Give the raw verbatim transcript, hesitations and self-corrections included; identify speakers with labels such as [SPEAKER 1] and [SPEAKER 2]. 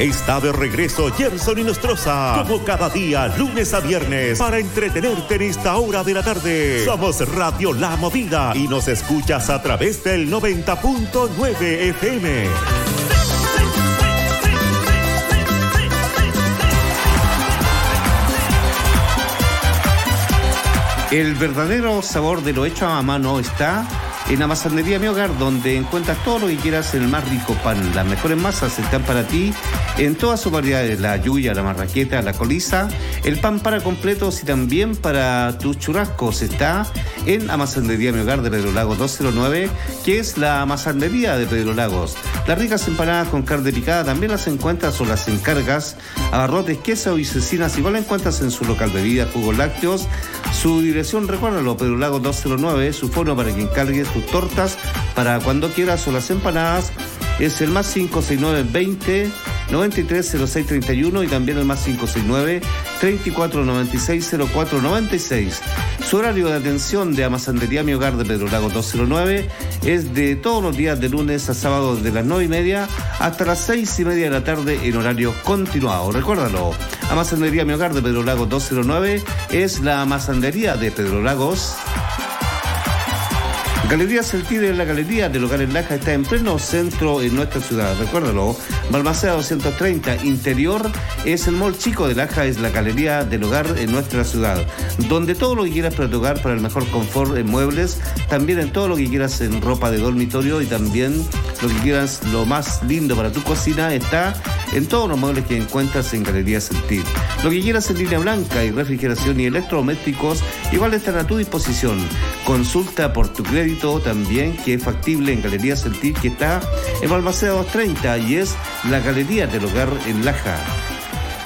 [SPEAKER 1] Está de regreso Gerson y Nostroza, como cada día, lunes a viernes, para entretenerte en esta hora de la tarde. Somos Radio La Movida y nos escuchas a través del noventa punto nueve F M.
[SPEAKER 2] El verdadero sabor de lo hecho a mano está en la Masandería Mi Hogar, donde encuentras todo lo que quieras en el más rico pan. Las mejores masas están para ti en todas sus variedades: la yuya, la marraqueta, la coliza, el pan para completos y también para tus churrascos. Está en la Masandería Mi Hogar de Pedro Lagos doscientos nueve, que es la Masandería de Pedro Lagos. Las ricas empanadas con carne picada también las encuentras o las encargas. Abarrotes, queso y cecinas igual encuentras en su local bebidas, jugos lácteos. Su dirección, recuérdalo, Pedro Lagos doscientos nueve. Su fono para que encargues tus tortas para cuando quieras o las empanadas es el más cinco seis nueve veinte noventa y tres cero seis treinta y uno y también el más cinco seis nueve treinta y cuatro noventa y seis cero cuatro noventa y seis. Su horario de atención de Amasandería Mi Hogar de Pedro Lagos doscientos nueve es de todos los días de lunes a sábado de las nueve y media hasta las seis y media de la tarde en horario continuado. Recuérdalo, Amasandería Mi Hogar de Pedro Lagos doscientos nueve es la Amasandería de Pedro Lagos. Galería Celtide, en la Galería del Hogar en Laja, está en pleno centro en nuestra ciudad. Recuérdalo, Balmaceda doscientos treinta, interior, es el mall chico de Laja, es la Galería del Hogar en nuestra ciudad, donde todo lo que quieras para tu hogar, para el mejor confort en muebles, también en todo lo que quieras en ropa de dormitorio y también lo que quieras, lo más lindo para tu cocina, está en todos los muebles que encuentras en Galería Celtide. Lo que quieras en línea blanca y refrigeración y electrodomésticos, igual están a tu disposición. Consulta por tu crédito también, que es factible en Galería Celtide, que está en Balmaceda doscientos treinta y es la Galería del Hogar en Laja.